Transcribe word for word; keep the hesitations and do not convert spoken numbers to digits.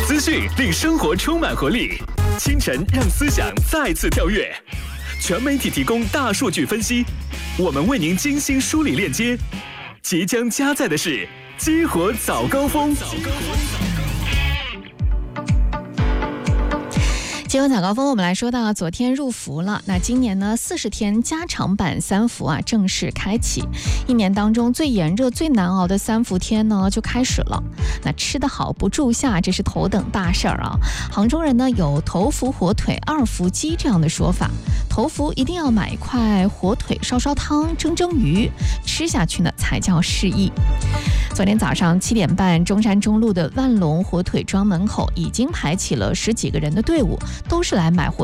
资讯令生活充满活力，清晨让思想再次跳跃。全媒体提供大数据分析，我们为您精心梳理链接。即将加载的是激活早高峰。 激活早高峰，我们来说到昨天入伏了。那今年呢，四十天加长版三伏啊正式开启，一年当中最炎热、最难熬的三伏天呢就开始了。那吃得好不住夏，这是头等大事儿啊。杭州人呢有头伏火腿、二伏鸡这样的说法。头伏一定要买一块火腿烧烧汤、蒸蒸鱼，吃下去呢才叫适意。昨天早上七点半，中山中路的万隆火腿庄门口已经排起了十几个人的队伍，都是来买火